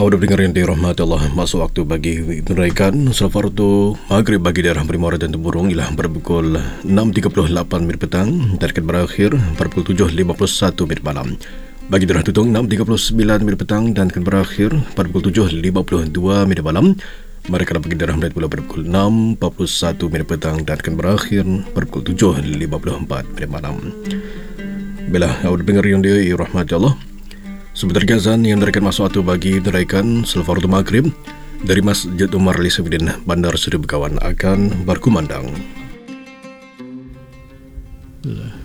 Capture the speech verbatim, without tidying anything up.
Awak dengar yang dirahmati Allah, masuk waktu bagi menunaikan salat fardu maghrib bagi daerah Primora dan Temburong ialah pada pukul enam tiga puluh lapan minit petang dan akan berakhir pada pukul tujuh lima puluh satu minit malam. Bagi daerah Tutong enam tiga puluh sembilan minit petang dan akan berakhir pada pukul tujuh lima puluh dua minit malam. Mereka bagi daerah Melayu pula pada pukul enam empat puluh satu minit petang dan akan berakhir pada pukul tujuh lima puluh empat minit malam. Bila awak dengar yang dirahmati Allah, sebentar azan yang berikan masuk waktu bagi menunaikan salat fardu maghrib dari Masjid Umar Ali Safidin, Bandar Seri Begawan akan berkumandang.